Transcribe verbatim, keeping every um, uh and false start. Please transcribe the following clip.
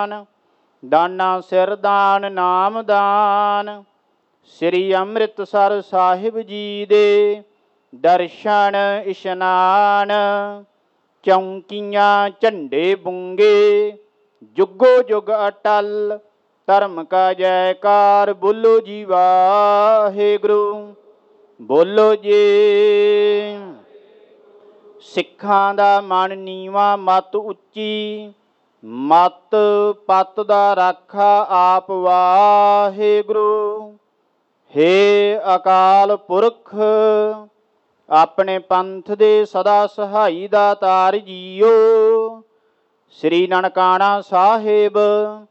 ਦਾਨਾ ਸਿਰ ਦਾਨ ਨਾਮ ਦਾਨ। ਸ੍ਰੀ ਅੰਮ੍ਰਿਤਸਰ ਸਾਹਿਬ ਜੀ ਦੇ ਦਰਸ਼ਨ ਇਸ਼ਨਾਨ। ਚੌਂਕੀਆਂ ਝੰਡੇ ਬੁੰਗੇ ਜੁਗੋ ਜੁਗ ਅਟਲ। ਧਰਮ ਕਾ ਜੈਕਾਰ ਬੋਲੋ ਜੀ ਵਾਹਿਗੁਰੂ ਬੋਲੋ ਜੀ। ਸਿੱਖਾਂ ਦਾ ਮਨ ਨੀਵਾਂ ਮਤ ਉੱਚੀ। ਮਤ ਪਤ ਦਾ ਰਾਖਾ ਆਪ ਵਾਹਿਗੁਰੂ। ਹੇ ਅਕਾਲ ਪੁਰਖ ਆਪਣੇ ਪੰਥ ਦੇ ਸਦਾ ਸਹਾਈ ਦਾਤਾਰ ਜੀਓ। ਸ੍ਰੀ ਨਨਕਾਣਾ ਸਾਹਿਬ